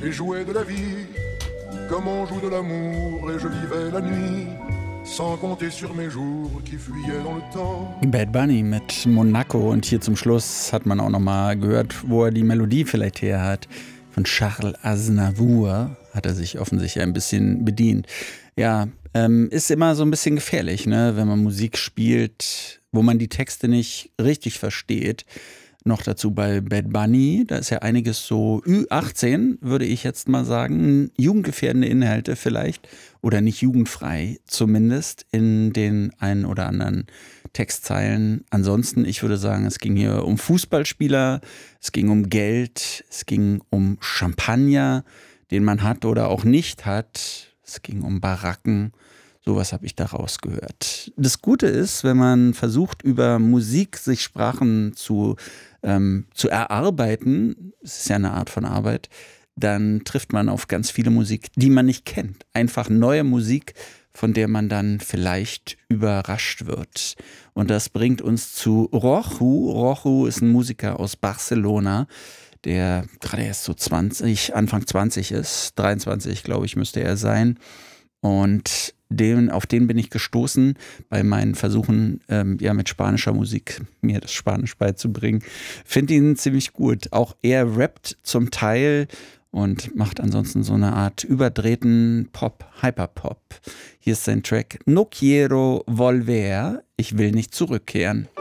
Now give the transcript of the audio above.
et jouais de la vie comme on joue de l'amour, et je vivais la nuit sans compter sur mes jours qui fuyaient dans le temps. Bad Bunny mit Monaco, und hier zum Schluss hat man auch nochmal gehört, wo er die Melodie vielleicht her hat. Von Charles Aznavour hat er sich offensichtlich ein bisschen bedient. Ja, ist immer so ein bisschen gefährlich, ne, wenn man Musik spielt, wo man die Texte nicht richtig versteht. Noch dazu bei Bad Bunny, da ist ja einiges so Ü18, würde ich jetzt mal sagen, jugendgefährdende Inhalte vielleicht oder nicht jugendfrei zumindest in den einen oder anderen Textzeilen. Ansonsten, ich würde sagen, es ging hier um Fußballspieler, es ging um Geld, es ging um Champagner, den man hat oder auch nicht hat, es ging um Baracken. Sowas habe ich da rausgehört. Das Gute ist, wenn man versucht, über Musik sich Sprachen zu erarbeiten, es ist ja eine Art von Arbeit, dann trifft man auf ganz viele Musik, die man nicht kennt. Einfach neue Musik, von der man dann vielleicht überrascht wird. Und das bringt uns zu Rochu. Rochu ist ein Musiker aus Barcelona, der gerade erst so Anfang 20 ist. 23, glaube ich, müsste er sein. Und auf den bin ich gestoßen bei meinen Versuchen, mit spanischer Musik mir das Spanisch beizubringen. Finde ihn ziemlich gut. Auch er rappt zum Teil und macht ansonsten so eine Art überdrehten Pop, Hyperpop. Hier ist sein Track No Quiero Volver, ich will nicht zurückkehren.